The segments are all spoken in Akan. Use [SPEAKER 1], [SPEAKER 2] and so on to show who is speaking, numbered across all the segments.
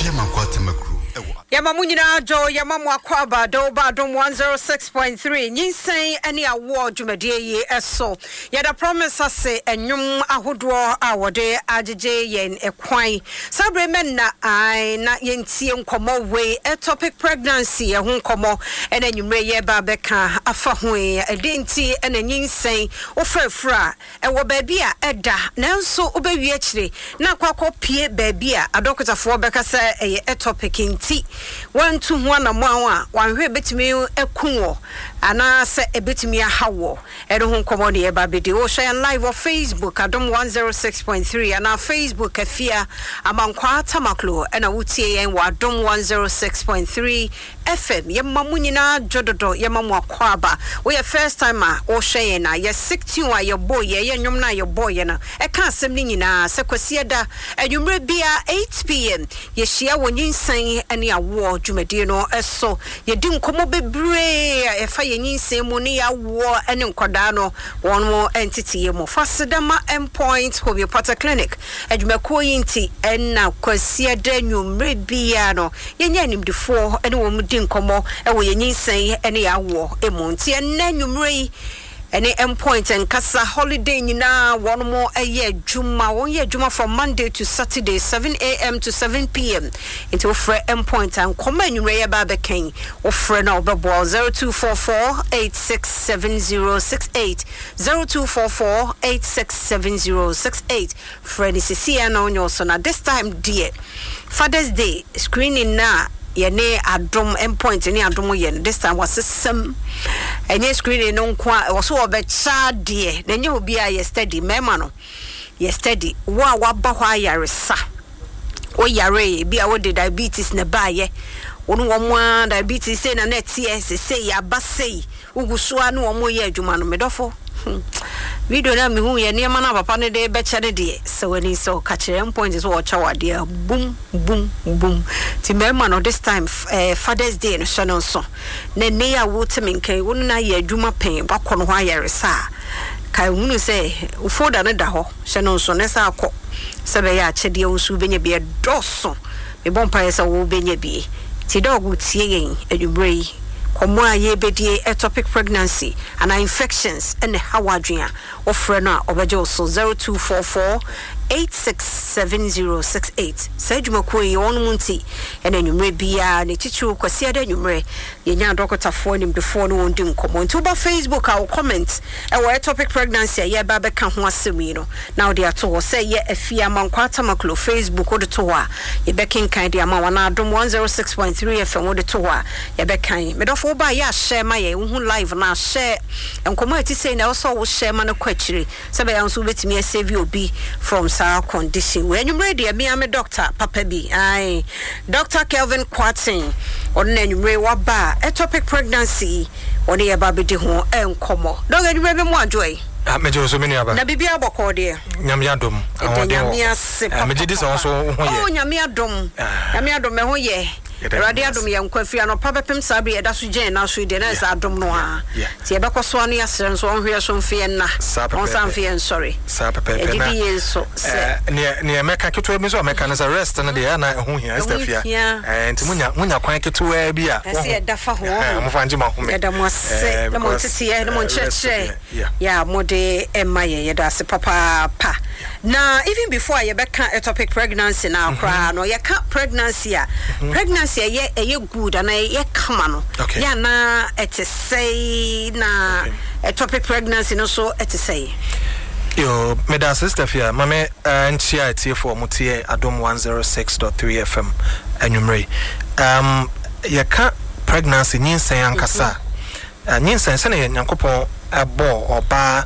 [SPEAKER 1] Yamamunina Jo Yamamwa Kwaba Doba Dom 106.3 Nyinsay any award Jumadie eso Yada promise us enyum ahudwo awode ajeje yen ekwai Sabre menna I na yentie nkomo we ectopic pregnancy ehun komo ene nyumre ye ba beka afa ho edenti ene nyinsay ofrafra ewo baabi a eda nanso obewie akire na kwakopie baabi a adokotafo beka se eye ectopic nti one to one amount one betimi ekunwo ana se ebetimi ahawo eno ho komodi e ba bedi o share live on Facebook adom 106.3 ana Facebook afia amankwa tamaklo ena wutie yen wa adom 106.3 FM yemmamu nyina jododo yemmamu akwaba we first time o share na ye 61 your boy ye nwom na your boy na e ka asem ni nyina se kwasieda enwumre bia 8 pm ye hia wonyinsan ene awo dwumadi no eso ye di nkomo bebre e fa ye nyinsan mu ne awo ene nkoda no won mo entity ye mo fasedama endpoint homeopathic clinic adwumako yinti enna kwasieda nwumre bia no ye nya nimdifo ene wo mu di nkomo e wo ye nyinsan ene awo emonti ene nwumre any endpoint and kasa holiday nyina one more a year juma 1 year juma from Monday to Saturday 7 a.m. to 7 p.m. into offer endpoint and come anywhere baba king offer now bebo 0244867068 0244867068 Freddy Cecilia no nyoso na this time dear Father's Day screening na yene adom endpoint ni adom ye this time was sem enye screen no kwa so obecha de na nye obi a ye steady mema no ye steady wa ba hwa yaresa o yare bi a wo de diabetes na ba ye wonu wo mo diabetes say na net say ya ba say uguso anu wo mo ye adwuma no medofo video na me hu ye ne ma na papa ne de be chere de so when so catch point is what chawade boom boom boom ti mema no this time Father's Day no so no so na ne ya wo temenkai wonu na ye adwuma pen bakono ho ayaresa kai hunu say ufoda ne da ho hye no so ne sa akọ sebe ya chede usu benye bi doso me bompa yesa wo benye bi ti dog tie yen adwubrei komo aye bedie ectopic pregnancy and infections and hawadria offer na obejo so 0244867068 sajuma ko ye won munti ene nwumre bia ne tichu kwasi ada nwumre ye nya dokotafo nim defo no wondi nkomo nti ba Facebook aw comment e wo ectopic pregnancy ye ba be ka ho asemi no now they ato say ye afia mankwata maklo Facebook od to wa ye be kenkan dia ma wana adom 106.3 FM od to wa ye be kan me dofo ba ya share ma ye hu live na share nkomo ati say na also wo share ma no kwachiri sebe ya nso betimi save obi from our condition. When you ready, me am a doctor, Papa B. I Dr. Kelvin Quartin on any waba ectopic pregnancy on the baby de home and como. Don't get you more joy.
[SPEAKER 2] I'm so many about
[SPEAKER 1] Nabibia Bocode,
[SPEAKER 2] Yamiadum. I'm this also.
[SPEAKER 1] Oh, Yamiadum, Yamiadum, oh, yeah. Radiadum young Quafia no Papa Pim Sabi at Asujan, now Sweden as Adam Noir. Tiabaco Swani Ascens on here some fiena, on some fian, sorry.
[SPEAKER 2] Sapper,
[SPEAKER 1] so
[SPEAKER 2] near Mecca to a mechanist arrest and the Anna who here is the fear. And Munya quite to where be a Dafa home. I'm finding my home. Adam was say the Montetia, the Monchurch. Yeah, Mode and Maya, that's a papa. Now, even before you back ectopic pregnancy now, crown or your cat pregnancy, pregnancy ye good and ye common. Yeah, na et say na ectopic pregnancy no so et say. Yo, Meda sister here, Mame and Chia for Mutie Adom 106.3 FM anumre. Ye cat pregnancy nyinsa yankasa. Nyinsa sene nyankopon abo oba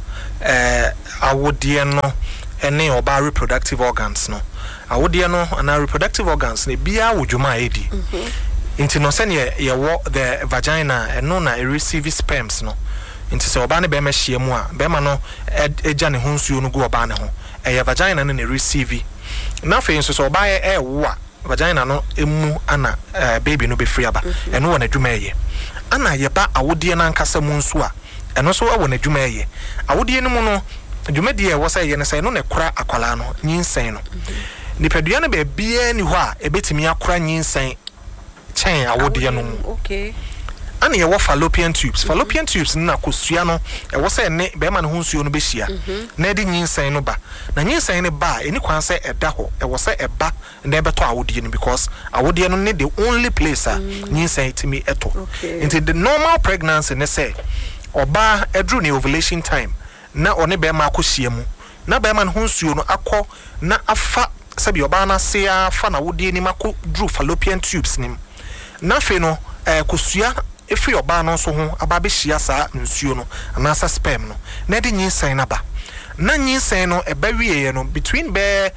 [SPEAKER 2] awodie no ene oba reproductive organs no awodie no ana reproductive organs ne bia wodwuma edi inti no sene ye wo the vagina eno na receive sperms no inti se oba ne be ma hie mu a be ma no eja ne honsuo no go oba ne ho eye vagina no ne receive na fe nso so oba e wo a vagina no emu ana baby no be free aba eno wo na dwuma eye ana ye ba awodie na nkasa mu nso a eno so wo na dwuma eye awodie no mu no dwumadi e wo say ye ne say no ne kora akwala no nyinsen no nipadua no be bia ni ho a ebetimi akora nyinsan chen awodie no mu
[SPEAKER 1] okay
[SPEAKER 2] ani ye wo fallopian tubes na kosua no e wo se ne be ma ne ho nsuo no be hia na edi nyinsan no ba na nyinsan ne ba eni kwan se eda ho e wo se eba na beto awodie no because awodie no ne the only place a nyinsan timi eto into the normal pregnancy ne say oba edru ne ovulation time na one be ma akohia mu na be ma ne ho nsuo no akọ na afa sabi oba na se afa na awodie ni mako dru fallopian tubes nim na fe no kosua efi oba no so ho aba be hia saa nsuo no anasa sperm no na de nyinsan na ba na nyinsan no eba wiye no between be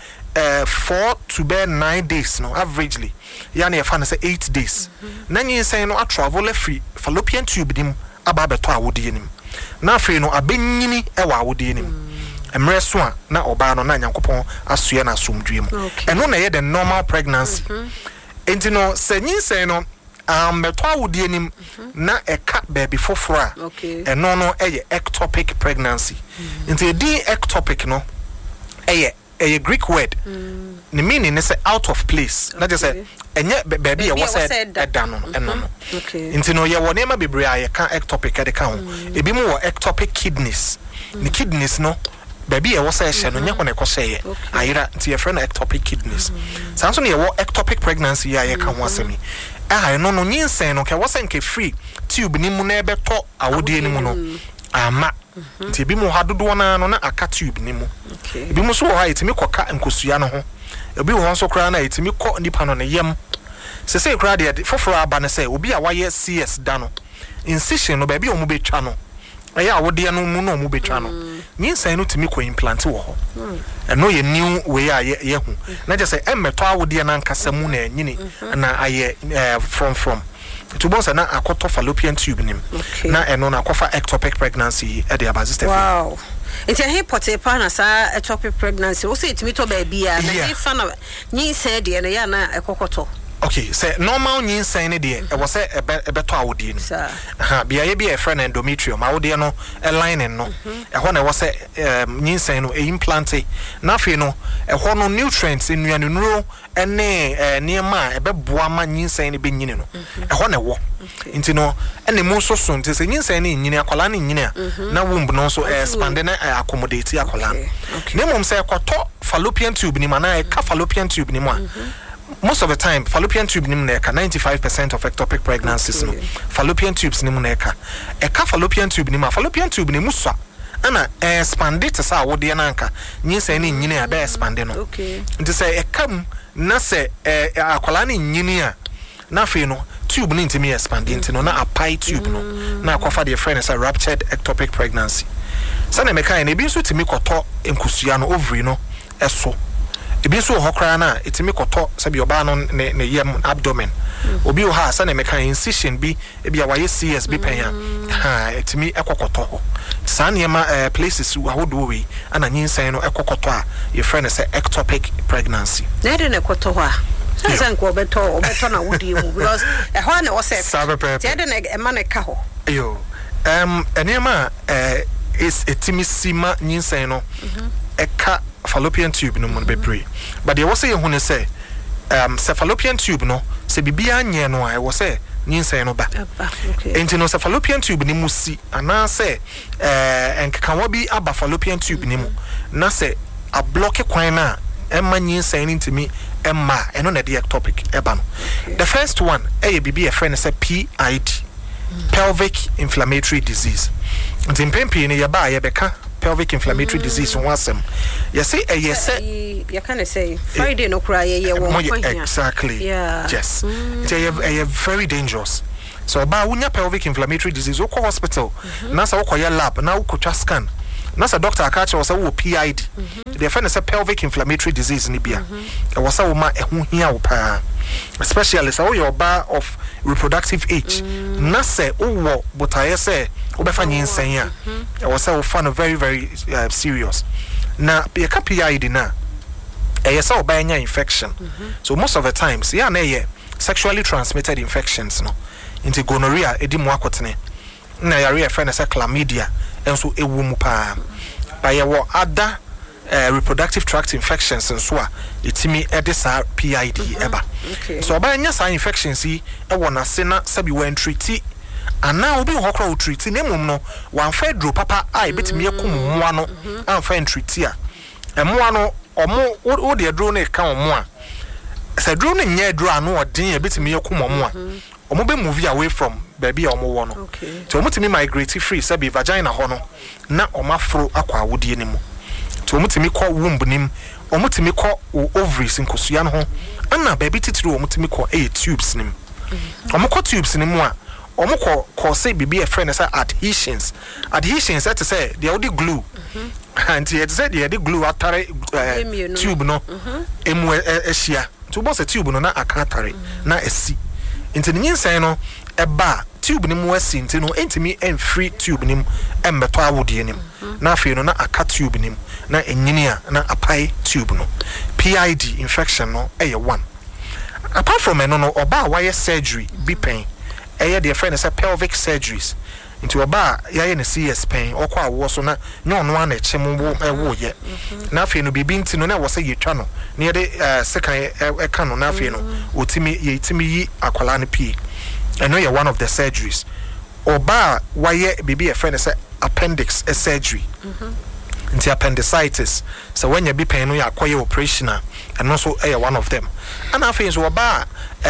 [SPEAKER 2] 4 to be 9 days no averagely yani e fa na say 8 days na nyinsan no travel free fallopian tube dim aba beto awodie nim na afi no abenyini e wa awodie nim emre so a na oba no na nyankopon asoe na asomdwe mu eno na ye the normal pregnancy enti no se nyinsan no beto awodie nim na eka baby fofora eno no eye ectopic pregnancy enti di ectopic no eye a Greek word the meaning is out of place na just say enye baby e was said no eno enti no ye woni ma bebre a ye ka ectopic de ka ho ebi mu wo ectopic kidneys the kidneys no baby e was say hye no nye ko na ko hye ayira nti ye friend ectopic kidneys sanso ne ye wo ectopic pregnancy ya ye ka ho asemi no nyinsen no ke was nke free tube ni mu na ebeto awodie ni mu no ama nti bi mu ha dodo na no na aka tube ni mu bi mu so ho ha etimi koka nkosua no ho ebi ho nso kra na etimi ko nipa no ne yem sese kra de foforo aba ne se obi a waye CS da no incision no ba bi o mu betwa no aya awodie no mu no mu betwa no nyinsan no timi ko implant wo ho eno ye new way a ye hu na je se emmeto awodie na nkasa mu na nyini na aye from to bonsa na akoto fallopian tube nim na eno na akofa ectopic pregnancy e de abaziste
[SPEAKER 1] wow enti a hipote pa na sa ectopic pregnancy wo se timi to ba bia na ifa na nyinsan de na ya na ekokoto
[SPEAKER 2] okay say normal nyinsan ne de e wo se ebeto awodie ni bia ye bia e friend endometrium awodie no e line no e ho na wo se nyinsan no e implant na fe no e ho no nutrients enuane nuro ene niema ebeboa ma nyinsan ne benyine no e ho na wo nti no ene mu so so nti se nyinsan ne nyine akola ne nyine na womb no so expand na accommodate akola ne mum se ekoto fallopian tube ni mana e ka fallopian tube ni mu a most of the time fallopian tube nim na eka 95% of ectopic pregnancies no fallopian tubes nim na eka fallopian tube nim fallopian tube nim so ana expand it sa wode na nka nyinsan ni nyine aba expand no nti say ekam na say akola ni nyine a na fe no tube ni ntimi expand nti no na apai tube no na akofa the friend is a ruptured ectopic pregnancy sana meka na ebi so timi koto enkusua no ovary no eso ebi so hokra na etimi koto sabi oba no ne yem abdomen obi o ha sana meka incision bi ebi awaye CS bi penya etimi ekokoto ho sana yema places ahodo we ana nyinsan no ekokoto a your friend is ectopic pregnancy
[SPEAKER 1] na de ne koto ho a sansan ko obeto na wodi mu because e ho na wo se te de ne ema ne ka ho
[SPEAKER 2] ayo enema is etimi sima nyinsan no eka fallopian tube no mon bebre but they was say hu ne say fallopian tube no se bibia nye no I was say nyinsan no ba enti no se fallopian tube ni musi ana say enkeka wa bi aba fallopian tube ni mu na say a block kwan na emma nyinsan ni ntimi emma eno na the ectopic eba no the first one bibia a friend say PID pelvic inflammatory disease enti mpempi ni yaba yebeka pelvic inflammatory disease wasem you say
[SPEAKER 1] you can say Friday no cry
[SPEAKER 2] exactly yes it's very dangerous so ba unya pelvic inflammatory disease okọ hospital na sa okoye lab na ukotwa scan na sa doctor akache wo sa wo PID the friend say pelvic inflammatory disease ni bia e wo sa wo ma ehu hia wo pa especially so your bar of reproductive age na say wo botaye say obefa nyinsan ya e wo say wo fa no very very serious na be ka PID na e say oba nya infection so most of the times ya na ye sexually transmitted infections no into gonorrhea edi mu akotene na yare e friend say chlamydia enso ewu mu pa ba ye wo ada reproductive tract infections and so itimi edisa PID eba so oba nya sa infections yi e wona se na sabi wan treat ana obi hokra o treat na mum no wan fa dro papa ai betimi yakum moa no an fa treat a emoa no omo wo de dro na ka omo a se dro no nya dro anu odin e betimi yakum omo a omo be move away from baby omo wo no so omo timi migrate free sabi vagina ho no na omo afro akwa awodie ni mu to omutimi ko womb nim omutimi ko ovaries nkosua no ho ana baby titiri omutimi ko tubes nim omukọ tubes nim a omukọ say bibi e friend say adhesions that say they only glue and they said they glue atare tube no emu ehia to boss tube no na akatare na esi nti nyinsan no eba tube nim wasi nti no entimi free tube nim embeto awodie nim na afei no na aka tube nim na enyini a na apai tube no PID infection no eye one apart from no oba why surgery be pain eye the friend say pelvic surgeries into oba yaye ne CS pain okwa awo so na nyon no na echemu wo ye na afei no bibi nti no na wo say yetwa no na ye de sekan eka no na afei no otimi yi akwala ne pie and no one of the surgeries oba why bibi a friend say appendix surgery into appendicitis so when you be pain no ya akoye operation and also one of them and afei so oba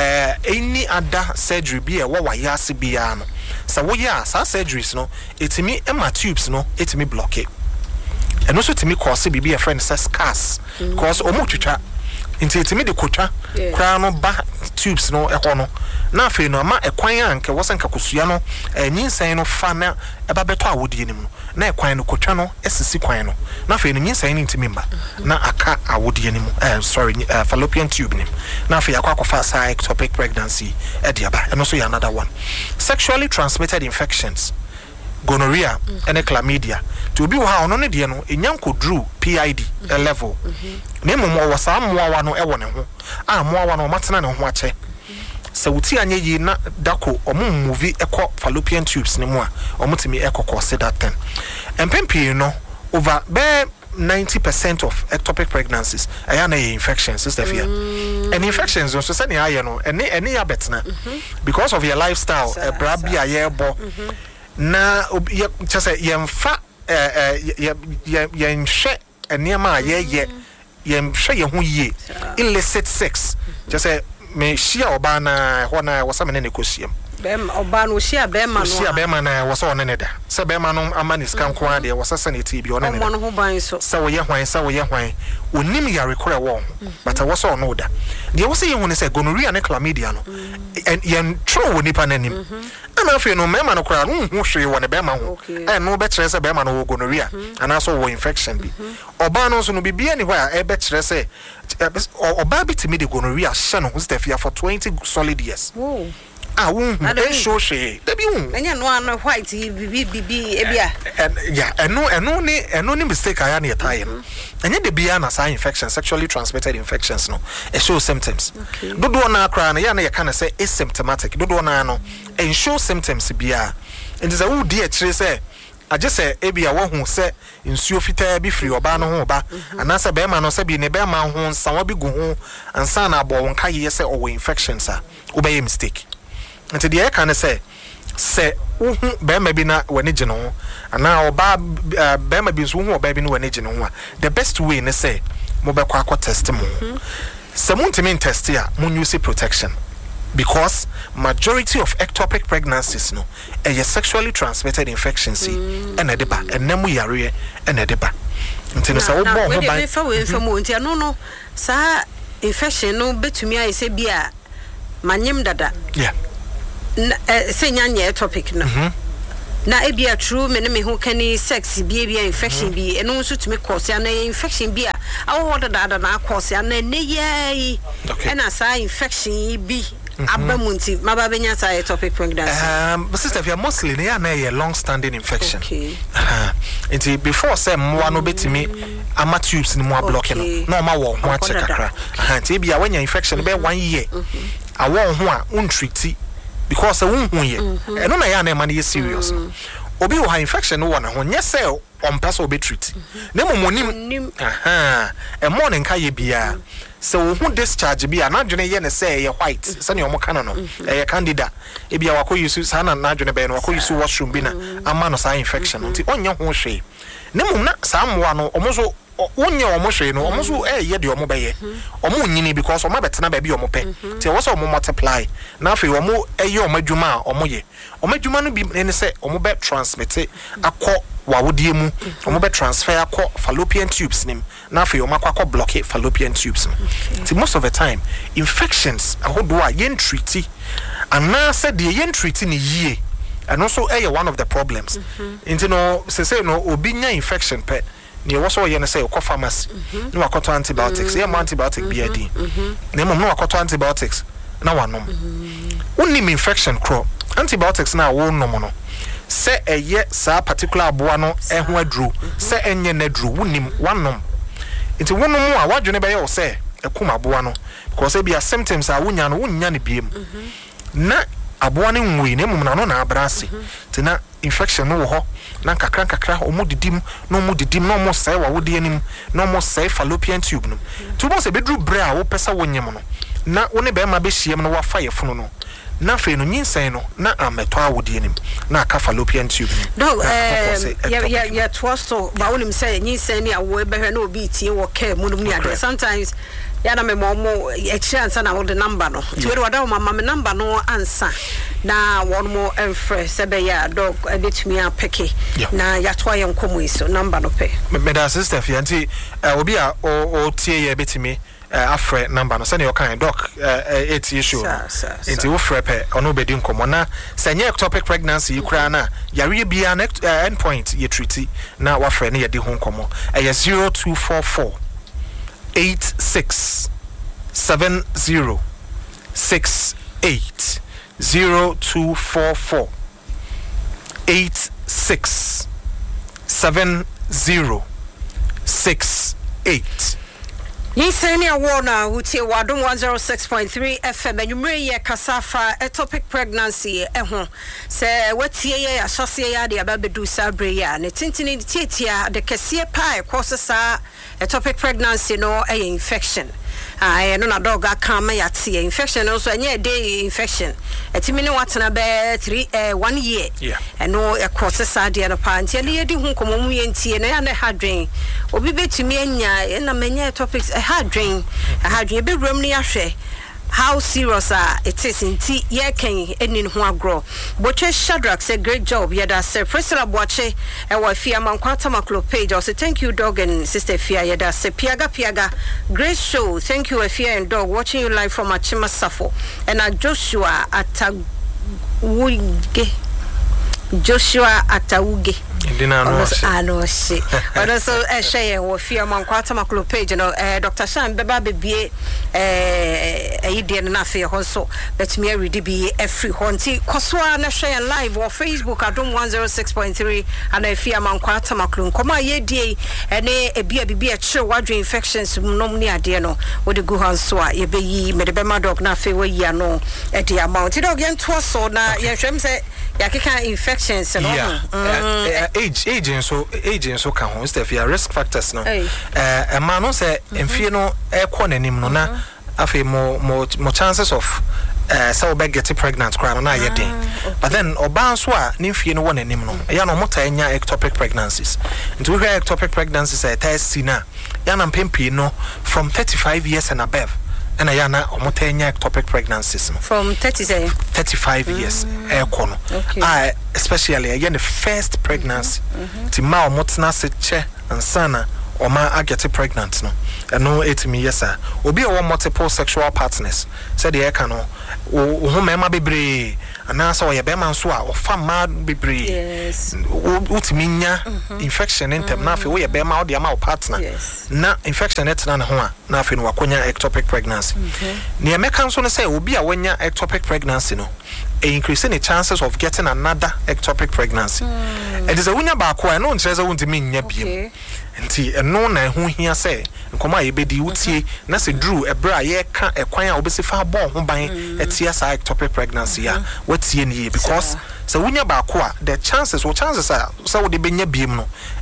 [SPEAKER 2] any other surgery be what wayase bia no so wo ya sa surgeries no etimi ema tubes no etimi block it and also timi cause bibi a friend say scars cause omo twitwa into etimi de kotwa kra no ba tubes no ehɔ no na afei no ama ekwan anke wosanka kosua no nyinsan no fa na eba beto awodie nim no na ekwan no kotwa no esisi kwan no na afei no nyinsan no ntimi mba na aka awodie nim fallopian tube nim na afei akwa sa ectopic pregnancy ediaba and also another one sexually transmitted infections gonorrhea and chlamydia to be how no ne de no enyanko drew PID level na mmom wasa moawa no ewo ne ho moawa no matena ne ho ache se wuti anye yi na dako movie ekọ fallopian tubes ne mu a omutimi ekọ say that thing empempi no over 90% of ectopic pregnancies ayana infections sister fear and infections so say na aye no ene ya betna because of your lifestyle brabi ayebo na just yemfa yenhwe eniema ayeye yemhwe ye ho yie illicit sex just say me shia oba na ho na wasame ne kosiam bem oba no shia bema na wasa one ne da se bema no amanis kan ko ade wasasa ne ti bi one ne ho ban so se wo ye hwan onim yare kore wo but wasa ono da de wasa ye hu ne se gonorrhea ne chlamydia no yen tro wo nipa nanim ana afi no mema no kora no hu hwe wo ne bema ho no be kire se bema no wo gonorrhea ana so wo infection bi oba no so no bibia ni ho a be kire se oba bitimi de gonorrhea hye no stefia for 20 solid years show she debi enya no an white bibi ebia eno ni mistake aya na yetaye enya de bia na say infection sexually transmitted infections no show symptoms dodo na akra na ya na yeka na say asymptomatic dodo na no show symptoms bia and is a wo di a kire say aje say ebia wo hu say nsuo fitaa bi free oba no ho ba anasa be ma no say bi ne be ma ho nsawa bi gu ho ansa na abo won ka ye say o infections a wo be mistake nti de e kan say be ma bi na wani gye no ana oba be ma bi nso hu oba bi na wani gye no a the best way ne say mo be kwa test mo se mo ntimi test ya mo use protection because majority of ectopic pregnancies no a sexually transmitted infections and edeba enemu yare and edeba ntino sa wo bo ho ban fa mo ntia no sa infection no betumi aye se bia manyem dada yeah se nyanye ectopic no na ebia true me ho kani sex bia infection bi eno nso tumi cause ya na infection bia awo dada na cause ya na ne yai ena sa infection bi abamunti mababenya sa ectopic pregnancy sister if you mostly na a long standing infection okay before say mo no betimi ama tubes ni mo block no ma wo ho ache kakra nti bia wanya infection be 1 year awo ho a untreat because won hu ye eno na ya na ma na serious obi wo ha infection no wona ho nye say on person be treat na momonim e mo ne nka ye bia so who discharge bia na dwene ye ne say ye white se ne omo kana no e candida e bia wakoyisu sana na dwene be no wakoyisu washroom bi na ama no sa infection nti onye ho hwe ne mum na sa amwa no omo so onye omo hwe no omo so ye de omo be ye omo nyini because omo betena ba bi omo pe ti wo so omo multiply na afi omo eye omo adwuma omo ye omo adwuma no bi ne se omo be transmit akọ wawodie mu omo be transfer akọ fallopian tubes nim na afi omo akọ block fallopian tubes ti most of the time infections ahodo a yen treat ana se de yen treat ni yie and also one of the problems into no say no obi nya infection pe ne wo so ye ne say ko pharmacy no akoto antibiotics ye antibiotic BID ne mom no akoto antibiotics na wanom unim infection cro antibiotics na wo nom no se eye sa particular aboa no ho aduru se enye na aduru unim wanom nti wonom a wadwene be ye wo se ekuma aboa no because e bia symptoms a wonya no wonya ne biem na aboa ne nwi ne mum na no na abrase tina infection no wo ho na kakra omo didim no mo sai wa wodi anim no mo sai fallopian tube no to mo se bedru bra wo pesa wonyem no na wo ne be ma be hiem no wa fa ye funu no na fe no nyinsan no na ameto awodi anim na aka fallopian tube
[SPEAKER 1] no ya twasto ba wonim say nyinsan ni awo be hwe na obi tie wo care munum ni ade sometimes ya na me mo e chance na wo the number no ti we wada mama me number no ansa na one more fresh sebe ya dog ebetumi apeke na ya to ayen komo iso number no pe
[SPEAKER 2] me da sister fi anti obi a o tie ye betumi afre number no send your kind doc it issue into wo frepe ono bedi nkomo na senye ectopic pregnancy yikra na yare bia endpoint ye treaty na wa frɛ ne ye di ho nkomo 0244 86 70 68 0244 86 70 68
[SPEAKER 1] Yiseni awona utie wadum 106.3 FM enumre ye kasafa ectopic pregnancy ho se watie ye asose ya de ababedu sabre ya ne tintini tietia de kese pa ekosesa ectopic pregnancy no infection no na dog akama ya tie infection no so enye day infection etimi ne watena be 1 year no ekosesa de no pa ntia ne yedi hu komom ye ntie na ya ne hadwen obi betumi anya na manya ectopic hadwen be rum ni ahwe how serious it is inti ye ken eni ho agro Boche Shadrack say great job yeda say Priscilla Boache e wa fia mankwata maklo page also thank you dog and sister fia yeda say piaga great show thank you Afia and dog watching you live from Achima Safo and Joshua Atawuge no she also share wo fia mankwata maklo page no Dr. Shan beba bebie idea na fe ho so let me read be every honti koswa na share live on Facebook adom 106.3 and fia mankwata maklo nkoma ye die ene ebia bibia kire wadwe infections nom ni ade no wo de go hanso a ye be yi me de be ma dog na fe wo yi ano e de amount dog yen to so na ye hwem se yakeka infections no age so can ho stuff ya risk factors no man no say emfie no e kɔ nanim no na afei mo chances of so be get pregnant cry na ye den but then oba so a ne mfie no wɔ nanim no ya no mota nya ectopic pregnancies into we ectopic pregnancies test na ya na mpempi no from 35 years and above and ayana omotenya ectopic pregnancies from 35
[SPEAKER 2] years kono especially again the first pregnancy ti ma omotna se che ansana oma agete pregnant no eno 8 years obi o multiple sexual partners said the eka no wo mema bebre ana so ye be man so a ofa ma bebre
[SPEAKER 1] yes
[SPEAKER 2] utiminya infection intem na fe wo ye be ma o de ma partner na infection etna na ho a na fe no wakonya ectopic pregnancy ne emeka so no say obi a wanya ectopic pregnancy no increasing the chances of getting another ectopic pregnancy it is a wunya ba ko no ntreze wuntimi nya biem nti eno na ho hia say nkoma ye bedi wutie na se drew ebra ye ka ekwan a obesifa bo ho ban etia sa ectopic pregnancy ya watie ne because so wunya ba ko the chances are so wo de benya biem no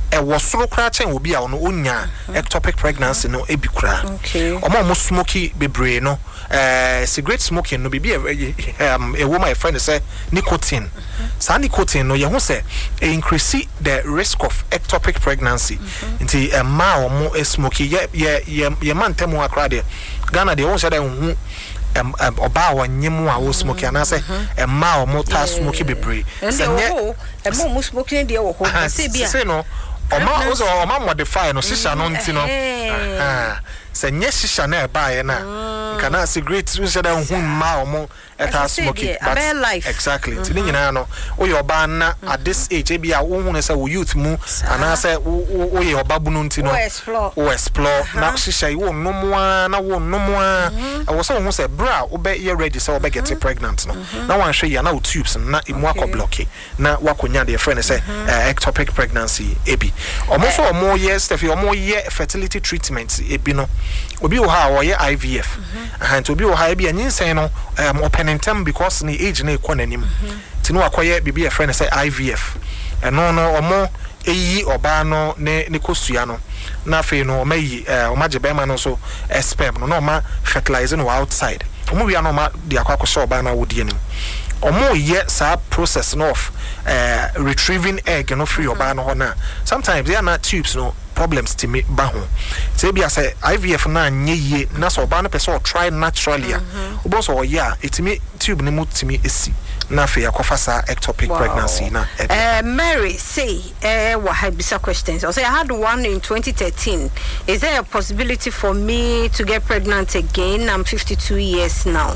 [SPEAKER 2] was so cratching will be on unya ectopic pregnancy no ebikura. Omo smoky bebre no cigarette smoking no be a woman friend say nicotine. Sa nicotine no ye say increase the risk of ectopic pregnancy. Nti ma omo smoky ye man temu akra de Ghana de won say dem oba wanyemu a wo smoky ana say ma omo ta smoky bebre.
[SPEAKER 1] Say mo smoking dey wo ho say bia.
[SPEAKER 2] Say no Oma modify no shisha no ntino se nye shisha na eba ye na kana cigarette we say that hu ma omo eta smoking but exactly tini nyina no we oba na at this age e bia wo hu say wo youth mu ana say wo ye oba bu no ntino wo explore na shisha wo nomoa na wo nomoa wo say wo say bra wo be ye ready say wo be get pregnant no na wan hwe ya na wo tubes na emu akoblock na wakonya de friend say ectopic pregnancy ebi almost omo yes stuff omo ye fertility treatment ebi no obi wo ha wo ye IVF and obi wo ha ebi anyinsen no open term because ni age na ekonanim tinu akoye bibi e friend say IVF eno no omo eyi oba no ne kosua no na fe no omayi omaje be ma no so sperm no ma fertilizing no outside omo wi no ma de akwa so oba na wodi anim omo ye sa process no of retrieving egg no free oba no na sometimes they are not tubes no problems to me ba ho say bia say IVF na nye ye na so oba no person try naturally obo so ya etimi tube ne mu timi esi na fe yakofa sa ectopic pregnancy na
[SPEAKER 1] Mary say what had bisa questions I say I had one in 2013 is there a possibility for me to get pregnant again? I'm 52 years now.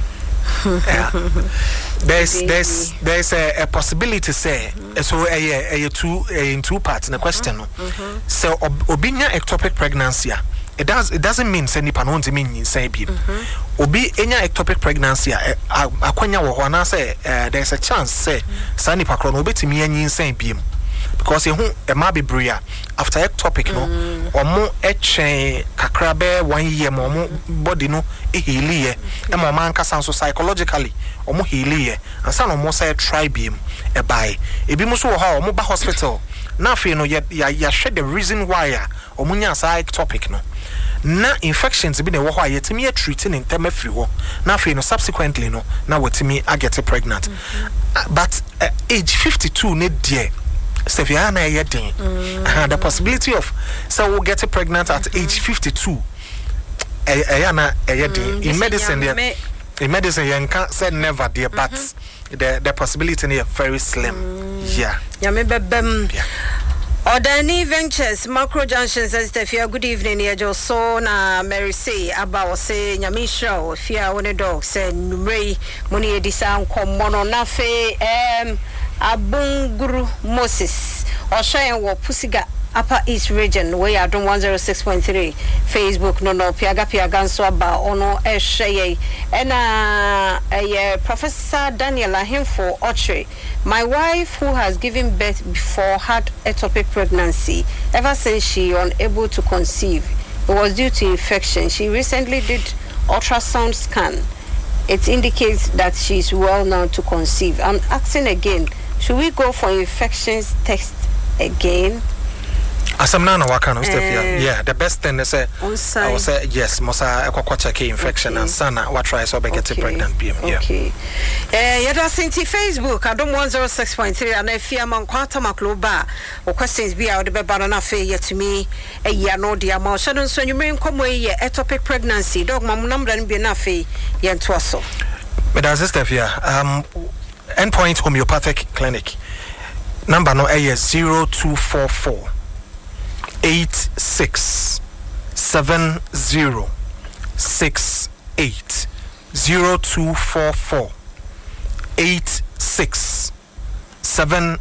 [SPEAKER 1] There's a possibility say so in two parts in the question so obinya ectopic pregnancy it doesn't mean say nipa no ntimi say bi obi enya ectopic pregnancy akwanya wo ho na say there's a chance say sa nipa kro no obetimi anyin say bi because ehu e ma bebrea after ectopic no omo echen kakra be 1 year mo body no ehiliye e mo man kasa so psychologically omo hiliye ansa no mo say try bim e bai ebi mo so wo ha omo ba hospital na fe no ya share the reason why omo nya sa ectopic no na infections bi na wo ho ayetimi treating in term afri ho na fe no subsequently no na wetimi get pregnant but age 52 ne die Stefiana yedin the possibility of so we'll get pregnant at age 52 in medicine in medicine you can't say never there but the possibility is very slim yeah Odani Ventures Macro Junction says Stefia good evening here just so na Mary say about say nyamisha fia one dog say numrei money edisa nkomono na fe Abunguru Moses Oshayan wo Pusiga Upper East Region where you don't 106.3 Facebook no piaga so aba ono ehye and Professor Daniel Ahimfo Ochre my wife who has given birth before had ectopic pregnancy ever since she unable to conceive it was due to infection she recently did ultrasound scan it indicates that she is well now to conceive I'm asking again should we go for infections test again?
[SPEAKER 2] Asamna na waka no Stefia. Yeah, the best thing is I will say yes, mosa ekwa check infection and sana what try so be get pregnant PM. Yeah.
[SPEAKER 1] Okay. Yada senti Facebook adom 106.3 and afia man kwata makloba. O questions be out the beba na fe yetimi ya no dia ma so no so nwumre nkomo ye ectopic pregnancy dog mam number no be na fe ye nto so.
[SPEAKER 2] But as Stefia, Endpoint Homeopathic Clinic number no is 0244 86 70 68 0244 86 70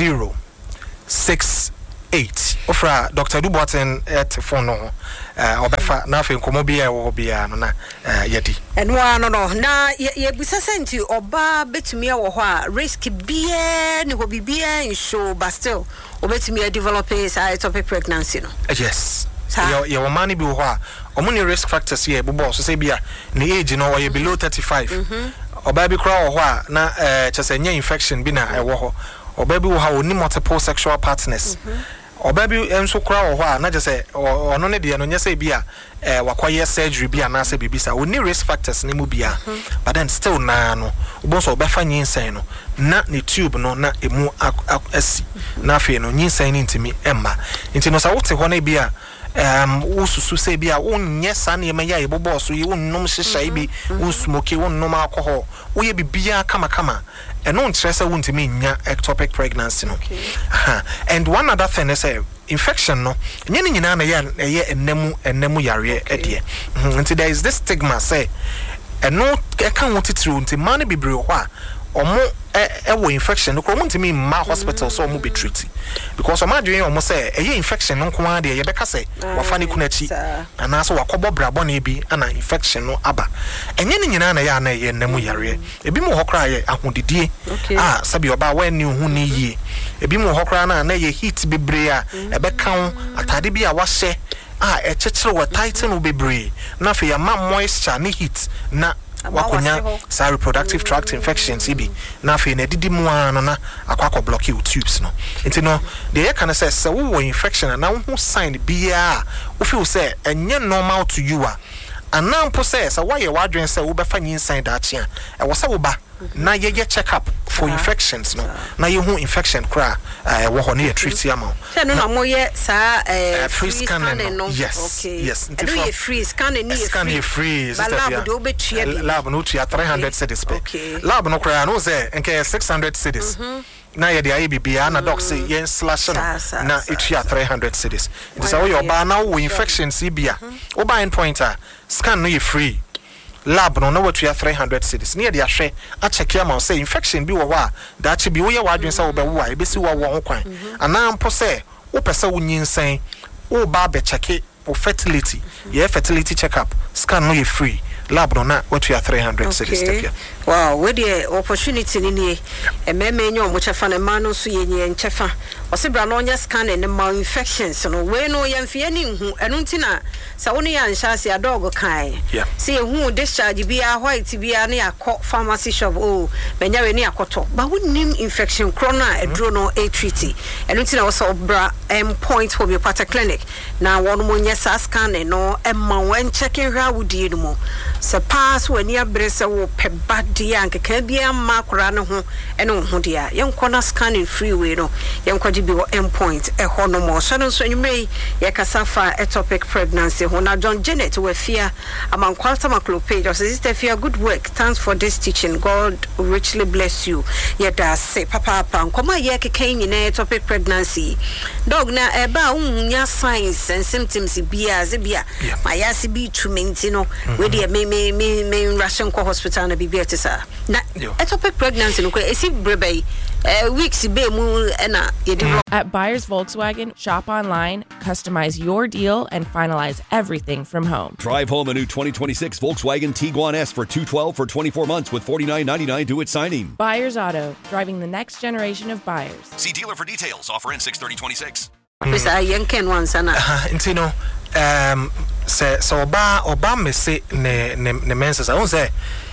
[SPEAKER 2] 68 ofra Dr. Duboten at phone no obefa na afi nkomo bia wo bia no na yedi
[SPEAKER 1] enwa no na ye bisa senti oba betumi wo ho a risk bia ni ho bibia insho but still obetumi develop ectopic pregnancy no
[SPEAKER 2] yes ye wo mani bi wo ho a omo ni risk factors here bubo so say bia ni age no ye below 35 oba bi kra wo ho a na chese nya infection bi na wo ho oba bi wo ha oni multiple sexual partners obabi enso kura wo ho a na je say ono ne de no nya say bia wakoye surgery bia na say bibisa oni risk factors ne mu bia but then still na no oboso obefa nyinsan no na ne tube no na emu asi na afi no nyinsan ni ntimi emma nti no sa wote ho na bia ususu say bia wonye sa na yema ya ebobo so yi wonnom hyehyai bi wonsmoke wonnom alcohol wo ye bibia kama eno ntrese wontimi nya ectopic pregnancy no and one other thing is infection no nyene nyina na ye enemu yare ede nti there is this stigma say eno eka wotitiri nti man be bebre ho a omo ewo infection no ko wontimi ma hospital so omo be treat because omo adwen omo say eye infection no nko ade ye beka say wafa ne kunachi ana so wakobo brabo na bi ana infection no aba enye ne nyina na ya na ye nemu yare ebi mo hokra ye ahodidie sabi oba wa ni hu ni yie ebi mo hokra na ye heat bebre a ebeka ho atade bi a wahye echechire wa tighten bebre na fe ya ma moisture ni heat na wakonya sa reproductive tract infections ibi na fe na didi mu na akwa block you tubes no nti no de can say wo infection na wo sign bia wo feel say enye normal to you anampo say why you wadwen say wo befa nyinsan da chia e wo say wo ba na ye check up for infections no na ye hu infection kra wo ho na ye treat ya ma
[SPEAKER 1] say no mo ye sa
[SPEAKER 2] free scanning no yes
[SPEAKER 1] do ye free scanning ni
[SPEAKER 2] free free
[SPEAKER 1] lab do betua bi
[SPEAKER 2] lab no tua 300 cedis pe lab no kra no say enke 600 cedis na ye de bibia na doc say yen slash no na etua 300 cedis it is how your ba na wo infections ibia wo ba endpointer scan no ye free lab no what we are 300 cedis near the ahwe a check ya ma say infection bi wo wa da che bi wo ye wadwen say wo be wo a ebesi wo ho kwan ana mpo say wo pese wo nyinsan wo ba be check for fertility ye fertility check up scan no ye free lab no na what we are 300 cedis
[SPEAKER 1] wow we the opportunity ni ememe nyo mo chefa na ma no so ye nye nchefa osebra no nya scan and ma infections no we no ye mfie ni hu eno ntina sa woni ya nhyase ya dog kai see hu discharge bia white bia na yakọ pharmacy shop benya we ni akoto ba wonim infection corona edro no a treaty eno ntina wo so bra point homeopathic clinic na wonu mo nya sa scan no emma wen checking hwa wudie no mo se pass when ya brese wo peba dia nkeka bia ma kora ne ho ene ho dia yenko na scanning freeway no yenko ji bi wo endpoint ho no mo so no so nwumrei ye kasafa ectopic pregnancy ho na John Janet we fear among Qualta Maclopage or sister fear good work thanks for this teaching God richly bless you ye da say papa nkoma ye keka nyina ectopic pregnancy dog na eba unya signs and symptoms bia zebia my yasi bi tumenti no we dey me Russian hospital na bibia tesa na ectopic pregnancy no ko esi brebe weeks be mu na ye develop.
[SPEAKER 3] At Buyers Volkswagen, shop online, customize your deal and finalize everything from home.
[SPEAKER 4] Drive home a new 2026 Volkswagen Tiguan S for $212 for 24 months with $49.99 due at signing.
[SPEAKER 3] Buyers Auto, driving the next generation of buyers.
[SPEAKER 4] See dealer for details. Offer in 6/30/26.
[SPEAKER 1] Mr. Yanken once ana
[SPEAKER 2] intino se oba mese ne menses I won't say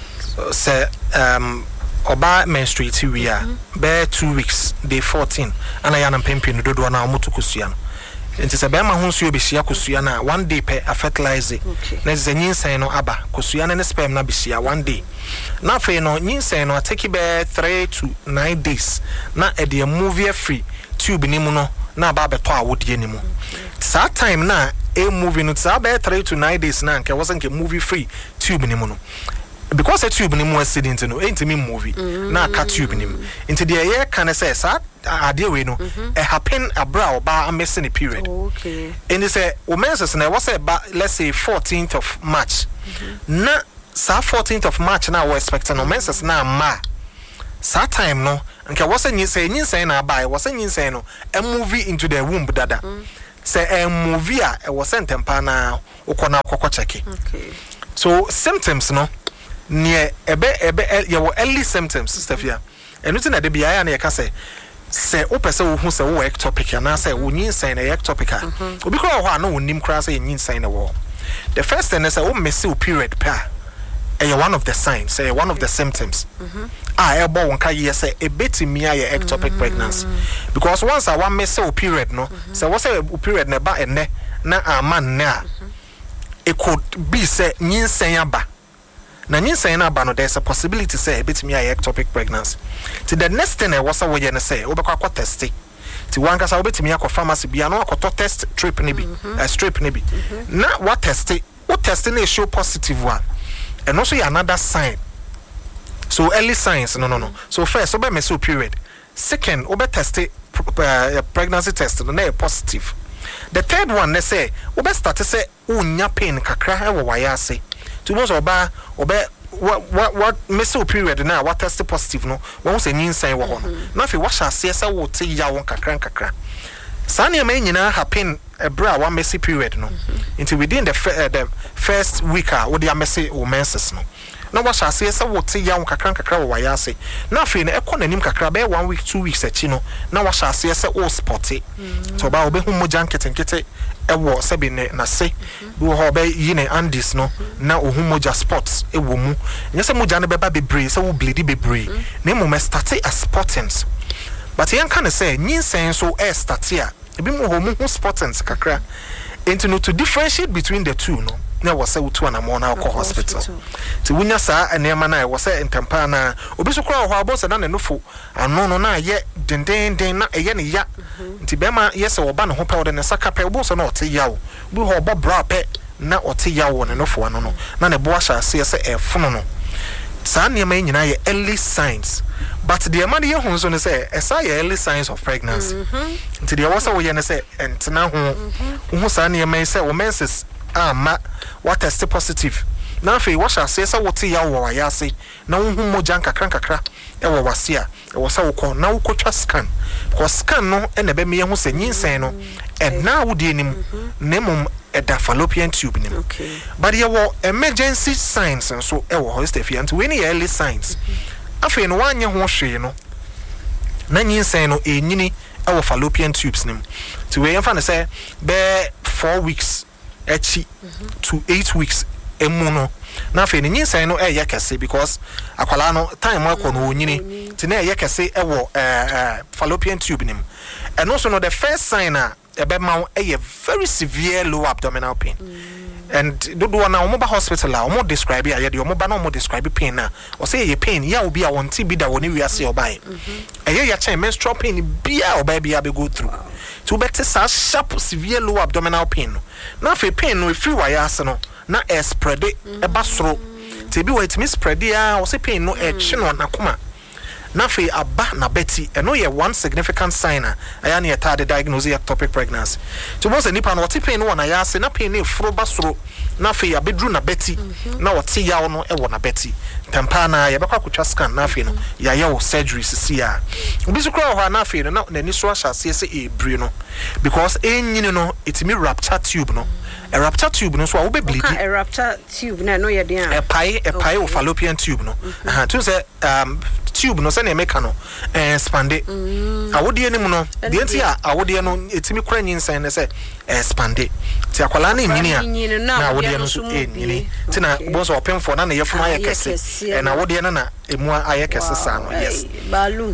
[SPEAKER 2] oba menstruate we are be 2 weeks day 14 and I am pempi no dodo na omoto kusua no nti se be ma ho nsuo be hia kusua na 1 day per fertilize na ze nyinsan no aba kusua na ne sperm na be hia 1 day na fe no nyinsan no take be 3 to 9 days na e dey move free tube ni mu no na ba beto awodie ni mu sa time na e movie no sa be 3 to 9 days na nke wasn't ke movie free tube ni mu no because a tube ni mu accident no enti me movie na ka tube ni mu enti de ye kan say sa ade we no e happen abra oba amese ni period
[SPEAKER 1] okay
[SPEAKER 2] and say o menses na was say let's say 14th of March na sa 14th of March na we expect no menses na ma sa time no nke was say na buy was say no a movie into the womb dada say a movie a was sentempa na ukona kokko check
[SPEAKER 1] okay
[SPEAKER 2] so symptoms no near your early symptoms Stefia and nothing na de bia na yeka say opese wo hu say wo ectopic na say wo nyinsan na ectopic obi ko ho na wonim kra say nyinsan na wo the first thing is say wo miss period pa one of the signs, one of the symptoms. Ebo wonka yes a bit me a ectopic pregnancy. Because once I want me say period no, so what say period na ba ene na aman na. It could be say nyinsen ba. Na nyinsen ba no there's a possibility say a bit me a ectopic pregnancy. To the next thing I was away and say obekwa test. Ti wanka sa obetimi akọ pharmacy bia no akọ test strip ni bi strip ni bi na what test na show positive one and also another sign. So early signs no so first obe me period, second obe test pregnancy test no positive. The third one they say obe start say unya pain kakra e wo wayase to most oba what meso period na what test positive no won say nyinsan wo ho no na fe wa sha se wo te ya won kakra sane ma nyina happen ebra wa messy period no until within the first week wo dia messy wo menses no na wa sha se wo te ya won kakra wo wa yase na fe na ekonanim kakra be 1 week 2 weeks achi no na wa sha se wo spot it to ba obe hu moja nketenkete ewo sebe ne na se bi ho be yi ne andis no na ohu moja spots ewo mu nyese moja ne beba bebre se wo bleed bebre na mo start as spottings but yan kan say nyinsen so start here ebi mo ho mu spottings kakra into no to differentiate between the two no na was say to na mo na ko hospital ti wunya sa enema na was say entampa na obi so kra ho abosa na nofo ano no na ye denden na eye ne ya nti bema yes oba ne ho pa de ne saka pa obo so na ote yawo bi ho oba bra pe na ote yawo ne nofo ano no na ne bo asha se efono no sa nneema nyina ye early signs but the man ye hu so ne say esa ye early signs of pregnancy nti the was we ye ne say entena ho sa nneema say o menses ma what test positive na fe wa sha se wote ya wo wa yase na hu moja nkakra e wo wase a e wo sa wo ko na wo kotwa scan ko scan no e na be me hu se nyinsen no e na wo de nim nemum e da fallopian tube nim but ye wo emergency signs so e wo hostefia nti we ni early signs afi no wanye ho hwe no na nyinsen no e nyini e wo fallopian tubes nim ti we yemfa ne say be 4 weeks echi to 8 weeks emuno na fe ni nyinsan no yakese because akwala no time akọ no onyini ti na yakese ewo fallopian tube nim and also no the first sign na ebe ma very severe low abdominal pain and do na omo ba hospital la omo describe ya de omo ba na omo describe pain na o say ye pain ya obi a won ti bi da woni wiase obai ya chen menstrual pain bia obai bia be go through to better sharp severe low abdominal pain na fe pain no free wire ase no na spread e ba soro te bi wait me spread ya o say pain no e chi no na koma na fe aba na beti eno ye one significant sign aya na yeta the diagnosis ectopic pregnancy to most nipa no what pain no na ya ase na pain no fro ba soro na fe abedru na beti na what ya no e wo na beti tempa na ye bekwa kotwa scan na fe no ya ye wo surgery sisi a obi so kra ho na fe no na ni so ahya se ebri no because enyini no itimi rupture tube no a rupture tube no so wo be bleed
[SPEAKER 1] a rupture tube na no ye den
[SPEAKER 2] a pie of fallopian tube no to say tube no say na make no expande awode anim no de enti a awode no etimi kura nyinsan na say expande ti akwala na nyini a na awode no so nyini ti na bo so opemfo na yefun ayekese na awode na emu ayekese sa no yes
[SPEAKER 1] balloon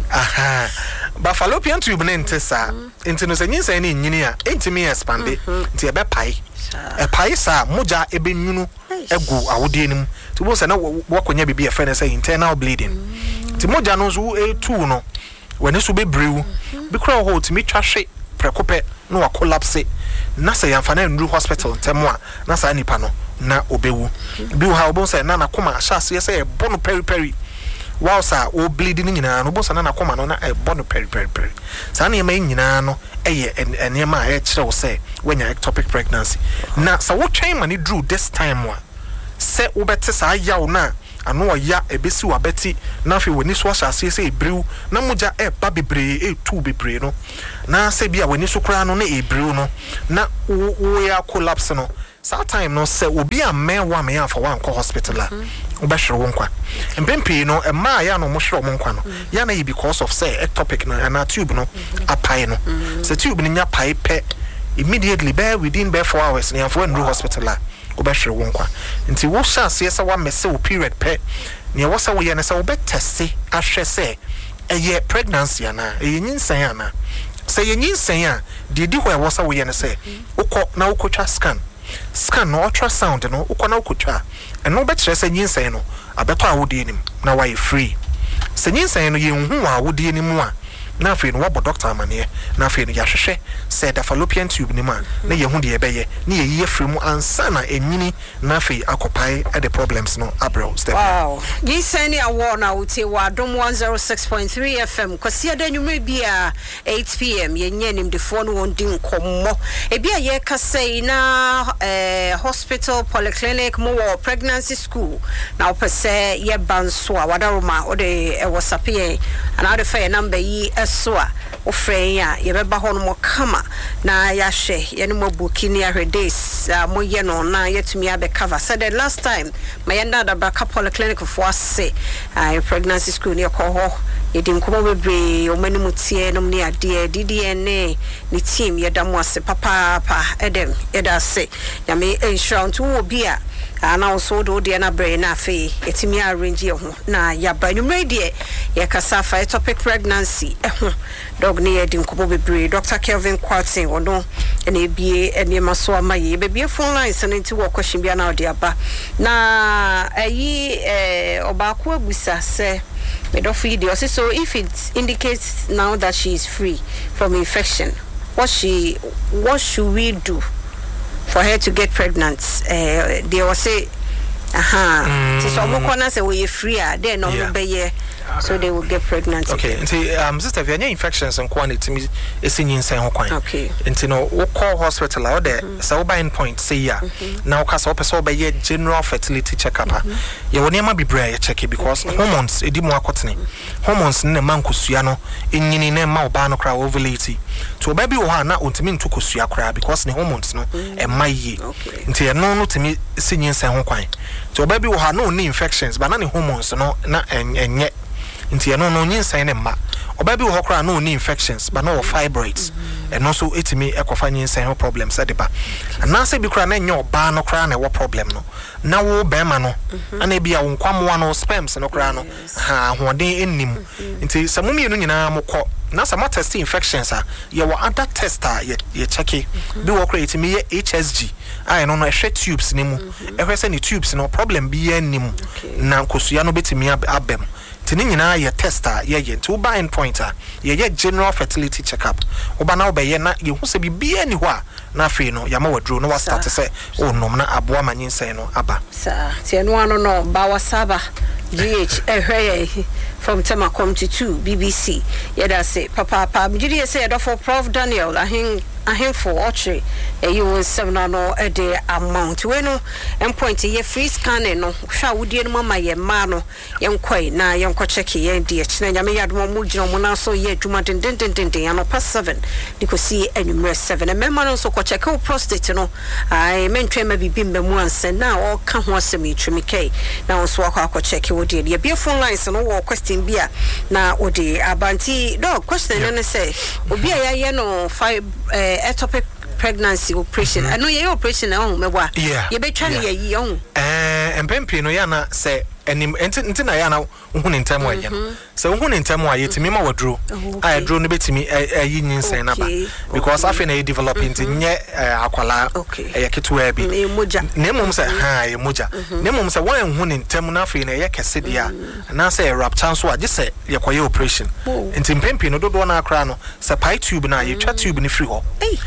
[SPEAKER 2] ba fallopian tube na ntesa enti no say nyinsan na nyini a entimi expande ti ebe pai e pai sa moja ebe nyunu egu awode anim ti bo say na wakonya bibi e fe na say internal bleeding ti moja no so e2 no wani so bebrew bi kra ho ti mi twahwe prekope no wa collapse na say yamfa na nru hospital ntemo a na sa nipa no na obewu bi ha obon say na koma ahase say e bono peri wow sa o bleeding nyina no bo sa na koma no na e bono peri sa na yema nyina no eye enema e kire wo say wenya ectopic pregnancy na sa wo twen mani drew this time wa say wo bete sa yawo na ano ya ebesi wa beti na fe woni so ahase se ebrew na moja e ba bebre e tu bebre no na se bia woni so kra no na ebrew no na wo ya collapse no sa time no se obi a menwa me afa wan ko hospital a wo be hwere wo nkwa empempe no e ma ya no mo hwere wo nkwa no ya na yi because of say ectopic no na tube no apai no se tube no nya pai pe immediately within 4 hours na afọ nru hospital a obehwe wo nkwa nti wo hyase yesa wa mese wo period pe ne wo sa wo ye ne sa wo betese ahwe se eye pregnancy ana eye nyinsan ana se ye nyinsan a de di ho e wo sa wo ye ne se ukọ na ukotwa scan no ultrasound no ukọ na ukotwa eno bekyere se nyinsan no abeto awodi enim na why free se nyinsan no ye hu awodi enim a na afi no wabo doctor amane na afi no ya hwehwe se da fallopian tube ni ma na ye hu de ebeye na ye ye free mu ansa na enyini na afi akopai e the problems no abro step
[SPEAKER 1] wow ni sani awo na uti wa dom 106.3 FM kwasi ada nwumre bia 8 pm ye nye nim de phone won din kommo e bia ye kasei na hospital polyclinic mo pregnancy school na opese ye banso a wadaroma o de WhatsApp ye ana de fa number yi so a ofren ya ye beba ho no mo kama na ya hwe ye no mabuki ni ahredays mo ye no na yetumi abe cover said the last time my yanda da baka polyclinic for say pregnancy school ni ko ho ye din ko bebre o mani mutie no ni ade DDNA ni team ye da mo ase papa edem ye da se ya me insurance wo bia ana also do de na brain na fe etimi arrange ye ho na ya ba numre de ye kasa fa ectopic pregnancy dog ni ye din ko bebre Dr. Kelvin Quartin wono ene bie ene maso amaye be phone lines nti wo question bia na ode aba na ayi obako abusa se so if it indicates now that she is free from infection, what should we do for her to get pregnant? They will say so mo kona say we free then no be so they will get pregnant.
[SPEAKER 2] Okay, and sister, if you have infections and quantity is in insane ho kwan. Okay. And no we call hospital out there so buying point say ya. Now cause open be general fertility checkup. You will never be brave check it because hormones e di mo akotene. Hormones ne man kosua no enyini ne ma oba no kra ovulate. To baby wo ha na ontimi nto kosua kra because ne hormones no e maye. Nti no no timi sinyin sen ho kwan. To baby wo ha no ni infections but na ne hormones no na enye nti no nyinsan ne ma oba bi wo kra no ni infections but no fibroids and also etimi ekofa nyinsan ho problems adeba anase bi kra na nya oba no kra na wo problem no na wo bema no ana bia wo nkwamwa no sperms no kra no ha hoden ennim nti samumi no nyina mokọ na some test infections ye wo other tester ye check bi wo kra etimi ye HSG I no ehwe tubes ni mu ehwe se ni tubes no problem bi ye ennim na nkosua no betimi abem tini nyina ye tester ye nti wo buy pointer ye general fertility checkup wo ba na wo be ye na ye hu se bibia ni ho a na afi no ya ma wadro no wa start se o nom na aboa manyinsen no aba sa
[SPEAKER 1] tie no ano no ba wasaba GH ehwe from Temakom to 2 BBC ye da say papa mjiri say do for Prof Daniel ahin for Ochre you will 7 no a day amount we no point ye free scanning no hwa wodie no mama ye ma no ye nkoi na ye nko check ye die kina nyame yadom mo gina mo na so ye adwuma den ano past 7 dikosi anumre 7 e mema no so ko check o prostate no ai mentwe ma bibi mbemu anse na o ka ho asem itwemike na so akọ check wodie ye be phone lines no wo question bia na odi abanti do question no say obi a ye no 5 ectopic pregnancy operation I know your operation on mebwa ye betwa ne ye on
[SPEAKER 2] empempe no ya na say enim enti na ya na uhun ntem aye so uhun ntem aye timi ma wadro aye dro no betimi ayi nyinsen na ba because afi na e develop into nye akwala e ketewa bi na mum say ha e moja na mum say wan ehun ntem na afi na ye kese dia na say rupture so age say ye koye operation enti empempe no dodo na akra no say pi tube na ye twa tube ni free ho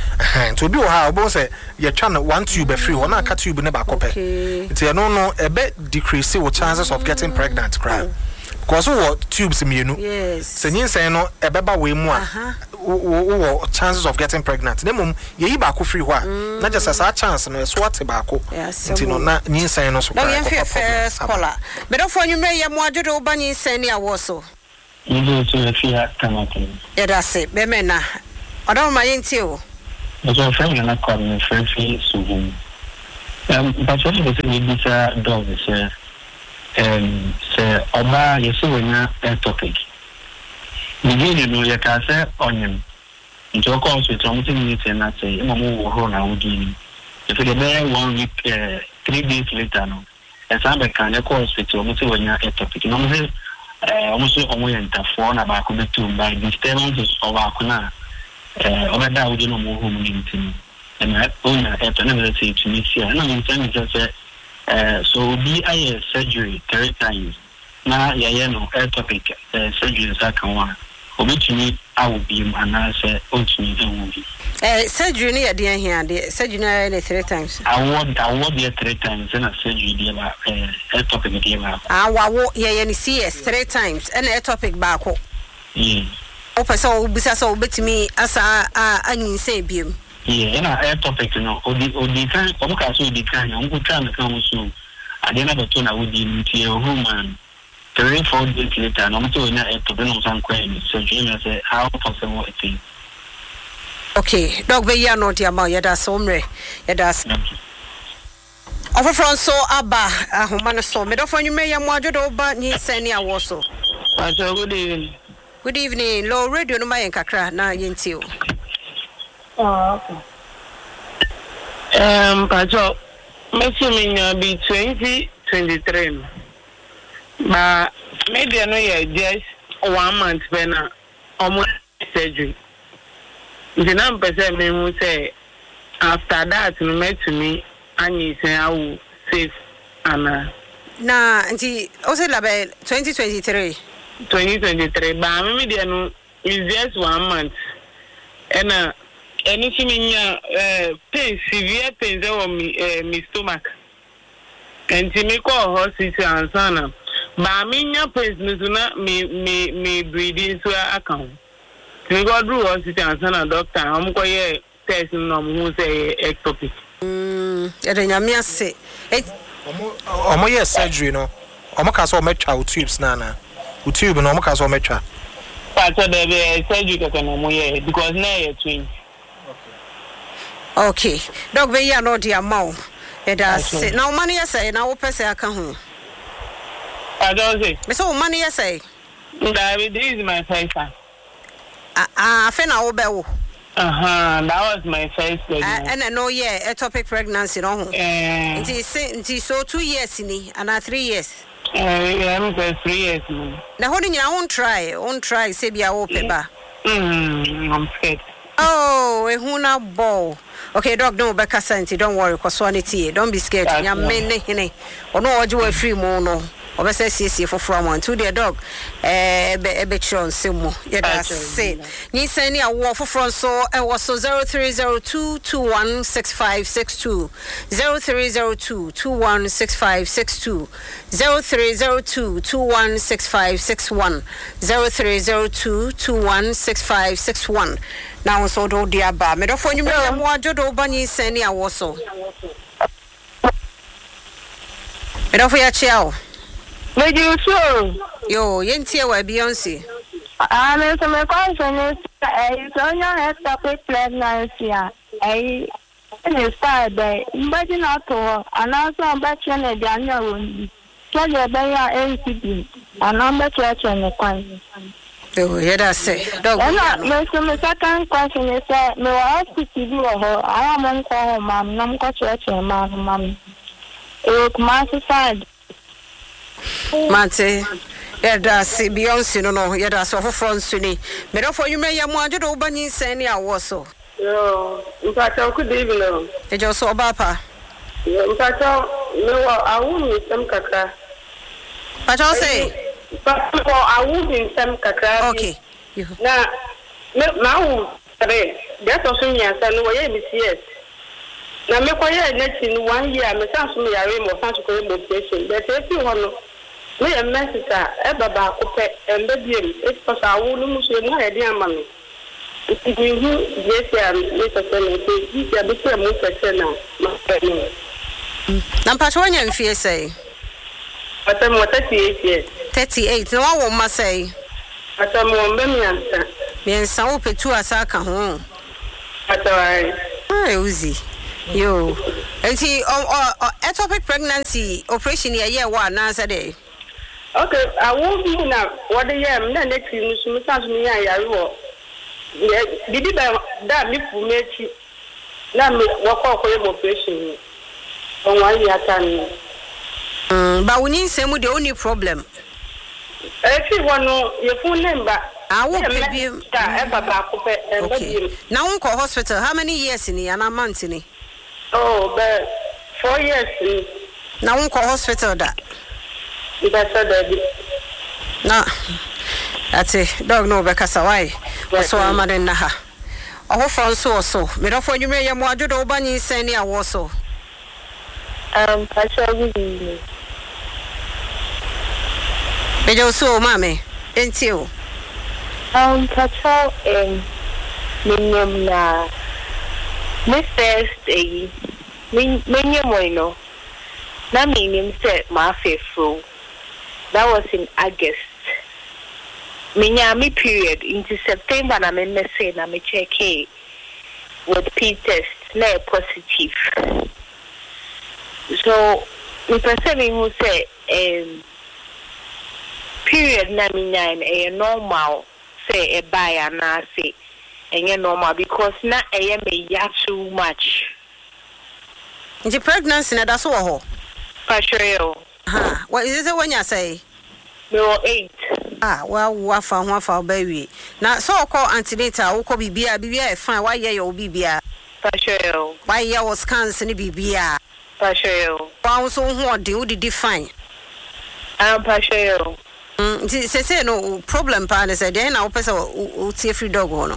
[SPEAKER 2] to bi wo ha obo say ye twa no one tube free ho na aka tube ne ba kope enti no ebe decrease wo chances of getting pregnant cry because what tubes mienu yes se nyinsen no ebeba we mu a wo chances of getting pregnant nemum ye yi ba ko free ho a na just as a chance no so what ba ko ntino na nyinsen no so
[SPEAKER 1] na ye fe scholar be do fo nwumre ye mu adodo ba nyinsen ni awo so
[SPEAKER 5] ye so fi ha kamate
[SPEAKER 1] ye da se be me na odo ma yenti o
[SPEAKER 5] so friend na ko me friend fi sugu but what is the visa dog say say oba yesuwenya topic begin no ya ka say onyem njo ko so to mutin ni te na say mo wo ho na wudi if the be 1 week 3 days later no and some can you call hospital almost when you ectopic no almost for na ba ko betu by disturbances of akuna over that we no more home meeting and I own a say to me here and I'm saying just so be a surgery 3 times na no ectopic surgery is aka one obetumi awo bi ana say otumi ewubi
[SPEAKER 1] surgery ni yade here the surgery na 3 times
[SPEAKER 5] award there 3 times na surgery dey ba ectopic dey ba
[SPEAKER 1] awo ye ni CS 3 times and ectopic ba ko o pesa o bisa so obetumi asa anyin say biem
[SPEAKER 5] na ectopic no odi kan o ka so odi kan o ko try na kan so ade na beto na wodi ntie human 3-4 days later, no matter when I have to bring on some questions, so Jimmy said, how possible it is.
[SPEAKER 1] Okay, dog, we are not your mother, that's omre, that's. Over from so Abba, a human so, middle for you may have wanted over near Senia Wasso.
[SPEAKER 5] Good evening.
[SPEAKER 1] Good evening, low radio no my kakra, na yintio.
[SPEAKER 6] Pacho, Messi be 2023. But maybe I know you just 1 month when almost surgery. The number who say after that you met to me and you say I will save Anna.
[SPEAKER 1] Nah, auntie, also like 2023.
[SPEAKER 6] 2023, but maybe I know it's just 1 month. And anything in pain, severe pains over me stomach. And to me call hospital and sana. But minya pains na me breathing so account. We go through hospital and sana doctor. I'm go here test no who say ectopic.
[SPEAKER 1] Edenya me ase.
[SPEAKER 2] Omo yes surgery no. Omo ka so metwa tubes na. Tube no omo ka so metwa.
[SPEAKER 6] Part of the surgery ka no mo here because na you twin.
[SPEAKER 1] Okay. Dog we ya no dia maw. Edase. Now money say na wo pese aka ho.
[SPEAKER 6] I don't say.
[SPEAKER 1] Me so money say.
[SPEAKER 6] David, this is my first time.
[SPEAKER 1] Fe na wo be wo.
[SPEAKER 6] That was my first pregnancy.
[SPEAKER 1] And I know ectopic pregnancy no ho. Nti so 2 years ni and 3 years.
[SPEAKER 6] I'm 3 years.
[SPEAKER 1] Na ho ni won try say bia wo pe ba.
[SPEAKER 6] I'm scared.
[SPEAKER 1] Oh, ehuna ball. Okay, dog, no back asante, don't worry, cause one don't be scared. Ya mene hine. Ono oju we free mo no. Obese siesie for from one to the dog. Ebe chon semo. Yeah, that's it. Ni send ya wo for from so e was so 0302216562. 0302216562. 0302216561. 0302216561. Now so do dia ba. Me do for you me mo ajodo ba ni send ya wo so. Me do for ya chiao. Yo, yentie wa Beyonce.
[SPEAKER 7] I'm so my question is so young ectopic pregnancy. I start by but not to and also I'm back in the January. So you be NCD and I'm back in the coin.
[SPEAKER 1] Oh, yeah, that's it. Dog.
[SPEAKER 7] My second question is me hospital ho I am on call mom, nam ko church mom. Kumasi side.
[SPEAKER 1] Mate, that's Beyonce no, that's for Francini. Me do for you may ya mo ajodo ba ni sen ya wo so.
[SPEAKER 6] Yo, mpacha ku dey bilo.
[SPEAKER 1] E jo so ba pa.
[SPEAKER 6] Yo, mpacha me wa awu mi sem kakra.
[SPEAKER 1] Pacha say.
[SPEAKER 6] Pacha awu mi sem kakra.
[SPEAKER 1] Okay.
[SPEAKER 6] Na me wu tre. That also me answer no ye mi CS. Na me koye next in 1 year me san so me yare mo san to koye mo patient. But if you want me a message e baba ko pe embe biem e pasa awu no muso na e dia mama. If you yes am me so say me ya be say mo se na ma pe ni.
[SPEAKER 1] Na pacha wanya mfie say.
[SPEAKER 6] Ata mo 38 years.
[SPEAKER 1] 38. Na wo ma say.
[SPEAKER 6] Ata mo mbe mi ansa.
[SPEAKER 1] Me ansa wo petu asa ka ho.
[SPEAKER 6] Ata ai.
[SPEAKER 1] Ai uzi. Yo. Enti ectopic pregnancy operation year one na say dey.
[SPEAKER 6] Okay, I won't be now. What the year? I'm not next to me. Sounds me. I are. Did that me for me? Now me walk off for operation. 1 year time.
[SPEAKER 1] But when you say we the only problem.
[SPEAKER 6] If you want your phone number,
[SPEAKER 1] I will be okay. Now uncle hospital, how many years in the and a month in it?
[SPEAKER 6] Oh, but 4 years.
[SPEAKER 1] Now uncle hospital that.
[SPEAKER 6] That's a
[SPEAKER 1] No. That's it. Dog no because why? So I'm at Naha. Oh, for so. Me don't for you may more do Bani send ya also.
[SPEAKER 7] Actually,
[SPEAKER 1] Bejo so, mammy. Ain't you?
[SPEAKER 7] Patrol minimum na. My first day, minimum, na minimum set my faithful. That was in August. Minyami period into September na me say na me check with P test na positive. So me person who say period na minya e normal say e buy na say e normal because na e me ya too much.
[SPEAKER 1] The pregnancy na that's all.
[SPEAKER 7] Pastor.
[SPEAKER 1] What is it when you say?
[SPEAKER 7] No 8.
[SPEAKER 1] Well, what for baby. Now, so call antenatal, who could be BBA, fine, why your BBA?
[SPEAKER 7] Pastor.
[SPEAKER 1] Why you was canceling BBA?
[SPEAKER 7] Pastor.
[SPEAKER 1] Bounce on what do you define?
[SPEAKER 7] Pastor.
[SPEAKER 1] Say no problem, partner said, then I'll pass a free dog on.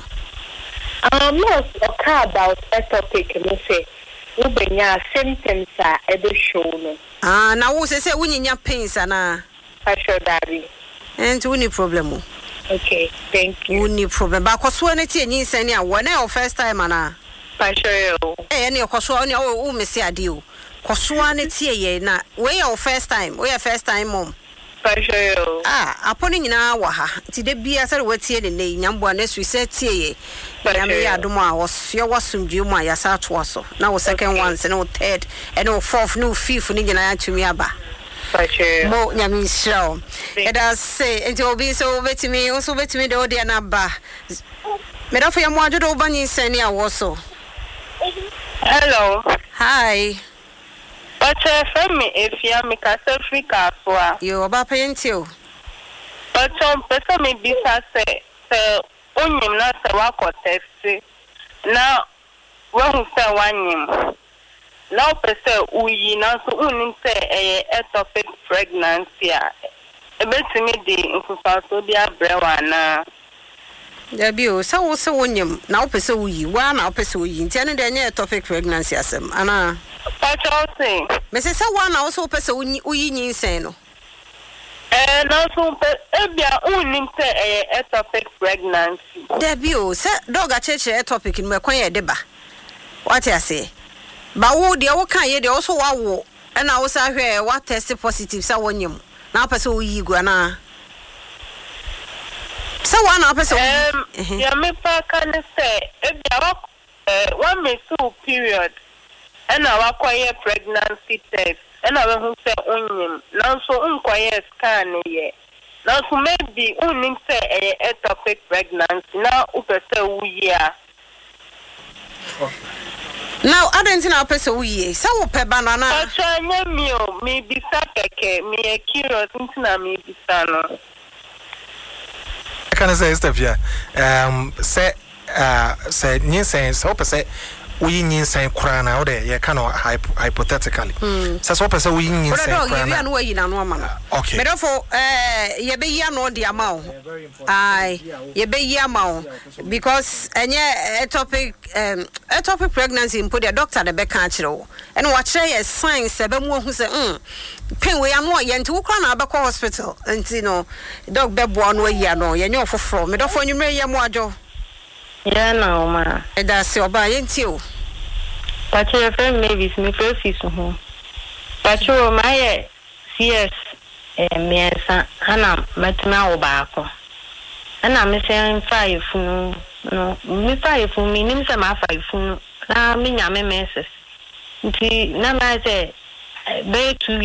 [SPEAKER 7] No, okay about that topic, and say, when your symptoms are at the show.
[SPEAKER 1] Now, who say, when in your pains, and
[SPEAKER 7] Pastor Daddy.
[SPEAKER 1] And any problem.
[SPEAKER 7] Okay, thank you.
[SPEAKER 1] Any problem. But because when it's in Senia, when our first time, Anna.
[SPEAKER 7] Pastor.
[SPEAKER 1] Any of course, on your Missy Adio. Because one it's here, now. We are first time. We are first time, mom.
[SPEAKER 7] Pastor.
[SPEAKER 1] Upon in our today be as I was here in the number next we said, see, but I mean, I don't know, was your wasum due my assault was so. Now, second ones, and no third, and no fourth, no fifth, and I to me about. Mo nyami show. It does say it will be so over to me, also over to me the audio number. Made up for your mother over in Senia also.
[SPEAKER 6] Hello.
[SPEAKER 1] Hi.
[SPEAKER 6] But for me, if you are make a selfie car for
[SPEAKER 1] you about paying you.
[SPEAKER 6] But some person may be say only not a walk or test. Now, one say one. Now, person, we now so only say ectopic pregnancy. A bit to me, the incubator brewana.
[SPEAKER 1] There be so when you now pursue you, one now pursue you, intended any ectopic pregnancy as them. Anna,
[SPEAKER 6] what y'all say?
[SPEAKER 1] Mrs. One also pursue you insane.
[SPEAKER 6] And also, only say ectopic pregnancy.
[SPEAKER 1] There be dog a church ectopic in Macoya deba. What I say? But wo de wo kan ye de also wawo e na wo sa hwe what test positive sa wonyem na pese wo yi gua na sa wa na pese
[SPEAKER 6] ya me pa kan say e bia one me two period e na wa kwaye pregnancy test e na we hu say onyem na so nkwaye scan ye na so maybe unim say ectopic pregnancy na u pese wo yi a.
[SPEAKER 1] Now, I don't know person we so pe banana.
[SPEAKER 6] Achanya me bisa keke me curious ntina me bisa no.
[SPEAKER 2] Can I say stuff here? Say new saying so say we need saying crana or there, kind of hypothetically. So person we need saying crana. Okay.
[SPEAKER 1] But therefore, ye be ya no the amount. Aye, ye be ya amount because any ectopic pregnancy put the doctor the back actually. And what say a sign sebe mo who say pain we am what ye nti wo kra na abekọ hospital nti no dog be bo no ye no ye nyo foforo me therefore you may ye mo ajo.
[SPEAKER 7] Yeah, no, ma.
[SPEAKER 1] And that's your buy into.
[SPEAKER 7] But your friend maybe me first is home. But you my CS me Hannah met me obako. And I'm saying 5 no me 5 for me nim say my 5 na me nya me messes. Nti na ma say be 2